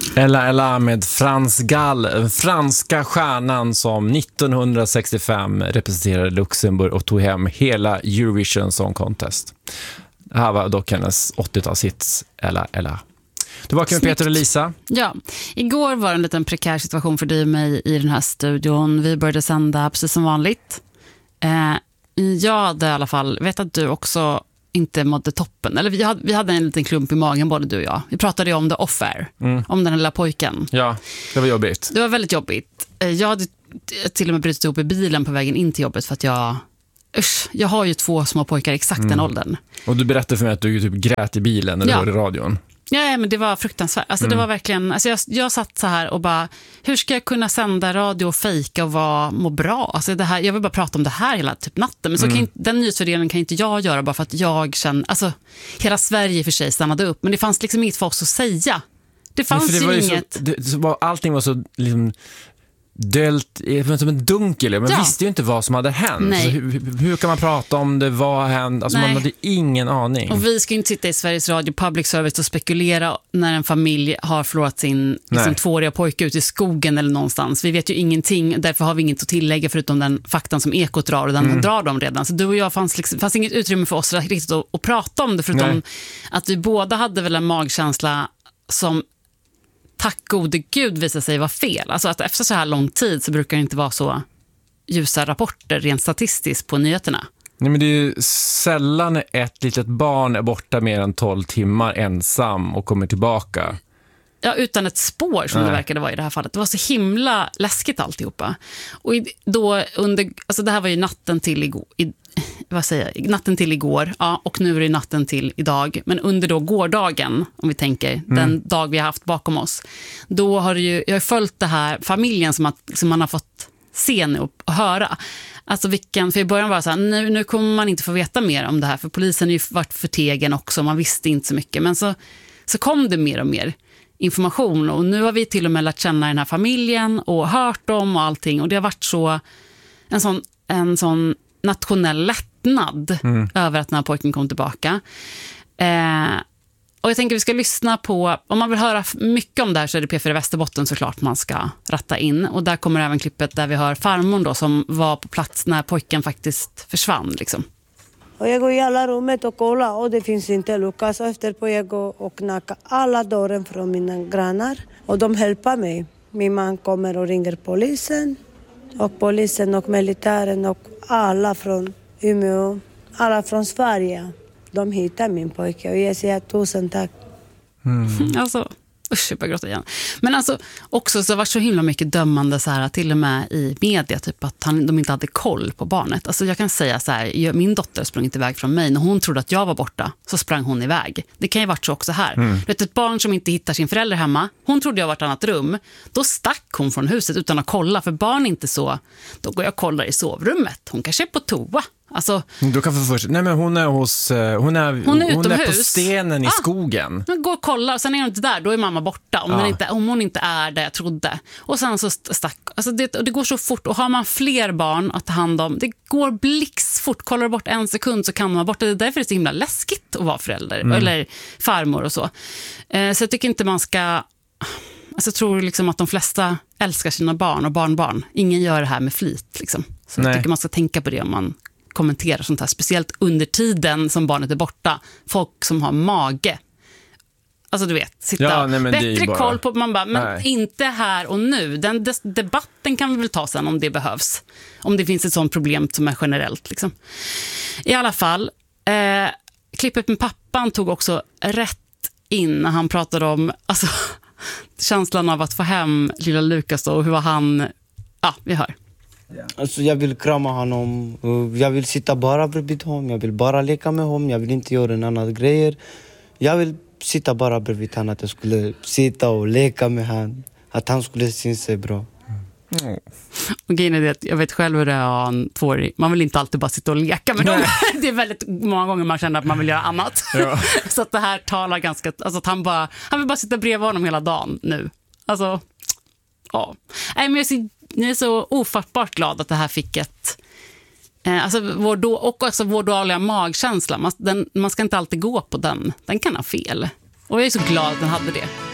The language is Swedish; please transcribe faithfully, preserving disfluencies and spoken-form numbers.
Ella Ella med Frans Gall, den franska stjärnan som nittonhundrasextiofem representerade Luxemburg och tog hem hela Eurovision Song Contest. Det här var dock hennes åttiotalshits Ella Ella. Tillbaka med Peter och Lisa. Ja, igår var det en liten prekär situation för dig och mig i den här studion. Vi började sända precis som vanligt. Eh, jag hade i alla fall, vet att du också inte mådde toppen. Eller vi hade, vi hade en liten klump i magen både du och jag. Vi pratade ju om the off-air, mm. om den lilla pojken. Ja, det var jobbigt. Det var väldigt jobbigt. Jag hade till och med brutit ihop i bilen på vägen in till jobbet för att jag... Usch, jag har ju två små pojkar exakt mm. den åldern. Och du berättade för mig att du typ grät i bilen när du ja. hörde radion. Ja, men det var fruktansvärt. Alltså mm. det var verkligen, alltså jag, jag satt så här och bara, hur ska jag kunna sända radio och fejka och vara, må bra? Alltså det här, jag vill bara prata om det här hela typ natten. Men så mm. kan inte, den nyhetsfördelningen kan inte jag göra bara för att jag känner, alltså hela Sverige för sig stannade upp. Men det fanns liksom inget för oss att säga. Det fanns Nej, det ju var inget. Så, det, så var, allting var så liksom... dölt som en dunkel, men ja. visste ju inte vad som hade hänt. Så hur, hur kan man prata om det, vad hände? Alltså man hade ingen aning. Och vi ska ju inte sitta i Sveriges Radio Public Service och spekulera när en familj har förlorat sin liksom, tvååriga pojke ute i skogen eller någonstans. Vi vet ju ingenting, därför har vi inget att tillägga förutom den faktan som Ekot drar, och den mm. drar de redan. Så du och jag fanns, liksom, fanns inget utrymme för oss riktigt att, att prata om det, förutom Nej. att vi båda hade väl en magkänsla som tack gode gud visar sig vara fel. Alltså att efter så här lång tid så brukar det inte vara så ljusa rapporter rent statistiskt på nyheterna. Nej, men det är ju sällan ett litet barn är borta mer än tolv timmar ensam och kommer tillbaka. Ja, utan ett spår som Nej. det verkade vara i det här fallet. Det var så himla läskigt alltihopa. Och då under, alltså det här var ju natten till igår, i, vad säger jag, natten till igår, ja, och nu är det natten till idag. Men under då gårdagen, om vi tänker, mm. den dag vi har haft bakom oss, då har det ju, jag har följt det här familjen som, att, som man har fått se nu och, och höra. Alltså vilken, för i början var det så här, nu, nu kommer man inte få veta mer om det här, för polisen har ju varit förtegen också, man visste inte så mycket. Men så, så kom det mer och mer information, och nu har vi till och med lärt känna den här familjen och hört dem och allting, och det har varit så en sån, en sån nationell lättnad mm. över att den här pojken kom tillbaka. Eh, och jag tänker vi ska lyssna på, om man vill höra mycket om det här så är det P fyra Västerbotten såklart man ska ratta in, och där kommer även klippet där vi hör farmor då som var på plats när pojken faktiskt försvann liksom. Och jag går i alla rummet och kollar och det finns inte lucka. Så efter på jag går och knackar alla dörren från mina grannar. Och de hjälper mig. Min man kommer och ringer polisen. Och polisen och militären och alla från Umeå. Alla från Sverige. De hittar min pojke och jag säger tusen tack. Mm. Alltså, usch, jag börjar gråta igen. Men alltså, också så var så himla mycket dömande så här, till och med i media, typ att han, de inte hade koll på barnet. Alltså jag kan säga så här, jag, min dotter sprang inte iväg från mig. När hon trodde att jag var borta så sprang hon iväg. Det kan ju varit så också här. Mm. Vet, ett barn som inte hittar sin förälder hemma, hon trodde jag var ett annat rum. Då stack hon från huset utan att kolla, för barn är inte så. Då går jag och kollar i sovrummet. Hon kanske är på toa. Alltså, du kan få först. Nej, men hon är hos hon är hon är, hon är på stenen i ah, skogen. Hon går och kollar och sen är hon inte där, då är mamma borta om, ah. den inte, om hon inte är där jag trodde. Och sen så stack, alltså det, och det går så fort, och har man fler barn att ta hand om, det går blixtfort. Kollar du bort en sekund så kan man vara borta. Det är därför det är så himla läskigt att vara förälder mm. eller farmor och så. Eh, så jag tycker inte man ska, alltså jag tror liksom att de flesta älskar sina barn och barnbarn. Ingen gör det här med flit liksom. Så Nej. jag tycker man ska tänka på det om man kommentera sånt här, speciellt under tiden som barnet är borta. Folk som har mage, alltså du vet, sitta ja, nej, bättre bara... koll på, man bara, men nej. inte här och nu. Den des- debatten kan vi väl ta sen om det behövs, om det finns ett sånt problem som är generellt liksom. I alla fall eh, klippet med pappan tog också rätt in när han pratade om alltså, känslan av att få hem lilla Lukas då, och hur var han, ja, vi hör. Alltså jag vill krama honom, jag vill sitta bara bredvid honom, jag vill bara leka med honom, jag vill inte göra en annan grejer. Jag vill sitta bara bredvid honom, att jag skulle sitta och leka med honom, att han skulle se sig bra. Mm. Och grejen är det, jag vet själv hur det är en tvååring. Man vill inte alltid bara sitta och leka med dem. Det är väldigt många gånger man känner att man vill göra annat. Ja. Så att det här talar ganska, alltså att han bara, han vill bara sitta bredvid honom hela dagen nu. Alltså, ja. Nej, men jag ser jag är så ofattbart glad att det här fick ett eh, alltså vår då, och också vår dåliga magkänsla. Man, den, man ska inte alltid gå på den. Den kan ha fel. Och jag är så glad att den hade det.